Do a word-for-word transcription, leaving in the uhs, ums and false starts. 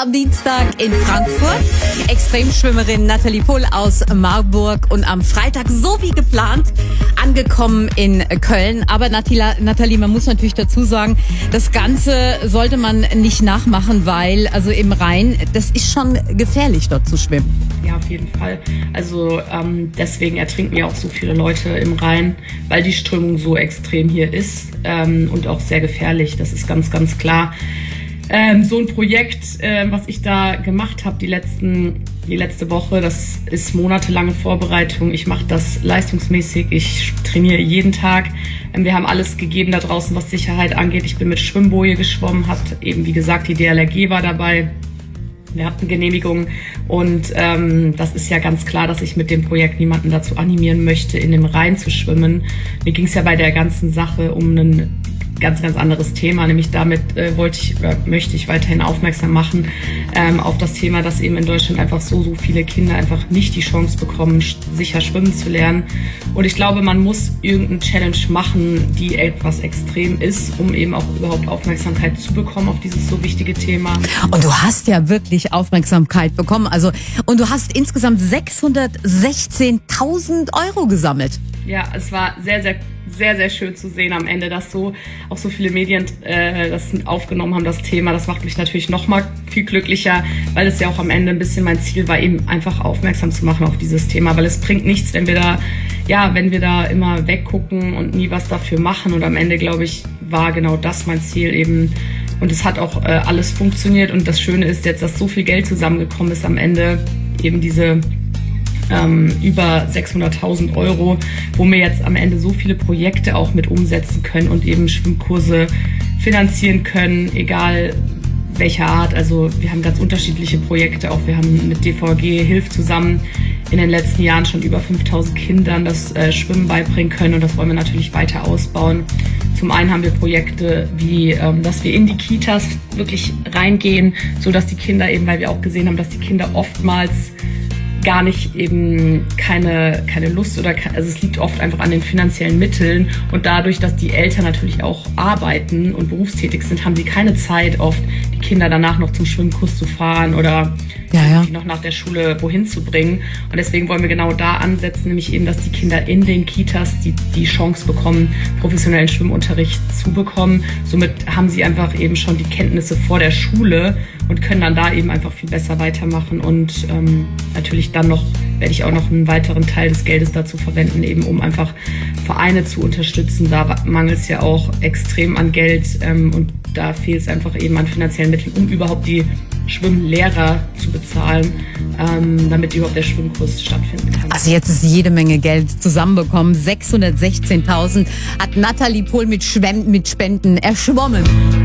am Dienstag in Frankfurt. Extremschwimmerin Nathalie Pohl aus Marburg und am Freitag, so wie geplant, angekommen in Köln. Aber Nathalie, man muss natürlich dazu sagen, das Ganze sollte man nicht nachmachen, weil also im Rhein, das ist schon gefährlich, dort zu schwimmen. Ja, auf jeden Fall. Also ähm, deswegen ertrinken ja auch so viele Leute im Rhein, weil die Strömung so extrem hier ist ähm, und auch sehr gefährlich. Das ist ganz, ganz klar. Ähm, so ein Projekt, äh, was ich da gemacht habe die letzten, die letzte Woche, das ist monatelange Vorbereitung. Ich mache das leistungsmäßig. Ich trainiere jeden Tag. Ähm, wir haben alles gegeben da draußen, was Sicherheit angeht. Ich bin mit Schwimmboje geschwommen, hat eben wie gesagt die D L R G war dabei. Wir hatten Genehmigungen und ähm, das ist ja ganz klar, dass ich mit dem Projekt niemanden dazu animieren möchte, in den Rhein zu schwimmen. Mir ging es ja bei der ganzen Sache um ein ganz, ganz anderes Thema, nämlich damit äh, wollte ich, oder möchte ich weiterhin aufmerksam machen ähm, auf das Thema, dass eben in Deutschland einfach so, so viele Kinder einfach nicht die Chance bekommen, sicher schwimmen zu lernen. Und ich glaube, man muss irgendeine Challenge machen, die etwas extrem ist, um eben auch überhaupt Aufmerksamkeit zu bekommen auf dieses so wichtige Thema. Und du hast ja wirklich Aufmerksamkeit bekommen, also und du hast insgesamt sechshundertsechzehntausend Euro gesammelt. Ja, es war sehr, sehr sehr, sehr schön zu sehen am Ende, dass so auch so viele Medien äh, das aufgenommen haben, das Thema. Das macht mich natürlich noch mal viel glücklicher, weil es ja auch am Ende ein bisschen mein Ziel war, eben einfach aufmerksam zu machen auf dieses Thema, weil es bringt nichts, wenn wir da, ja, wenn wir da immer weggucken und nie was dafür machen. Und am Ende, glaube ich, war genau das mein Ziel eben. Und es hat auch äh, alles funktioniert. Und das Schöne ist jetzt, dass so viel Geld zusammengekommen ist am Ende, eben diese Ähm, über sechshunderttausend Euro, wo wir jetzt am Ende so viele Projekte auch mit umsetzen können und eben Schwimmkurse finanzieren können, egal welcher Art. Also wir haben ganz unterschiedliche Projekte auch. Wir haben mit D V G Hilf zusammen in den letzten Jahren schon über fünftausend Kindern das äh, Schwimmen beibringen können und das wollen wir natürlich weiter ausbauen. Zum einen haben wir Projekte wie, ähm, dass wir in die Kitas wirklich reingehen, so dass die Kinder eben, weil wir auch gesehen haben, dass die Kinder oftmals gar nicht eben keine, keine Lust oder, also es liegt oft einfach an den finanziellen Mitteln und dadurch, dass die Eltern natürlich auch arbeiten und berufstätig sind, haben sie keine Zeit oft, die Kinder danach noch zum Schwimmkurs zu fahren oder ja, ja. noch nach der Schule wohin zu bringen. Und deswegen wollen wir genau da ansetzen, nämlich eben, dass die Kinder in den Kitas die, die Chance bekommen, professionellen Schwimmunterricht zu bekommen. Somit haben sie einfach eben schon die Kenntnisse vor der Schule und können dann da eben einfach viel besser weitermachen. Und ähm, natürlich dann noch, werde ich auch noch einen weiteren Teil des Geldes dazu verwenden, eben um einfach Vereine zu unterstützen. Da mangelt es ja auch extrem an Geld ähm, und da fehlt es einfach eben an finanziellen Mitteln, um überhaupt die Schwimmlehrer zu bezahlen, ähm, damit überhaupt der Schwimmkurs stattfinden kann. Also jetzt ist jede Menge Geld zusammenbekommen. sechshundertsechzehntausend hat Nathalie Pohl mit, Schwem- mit Spenden erschwommen.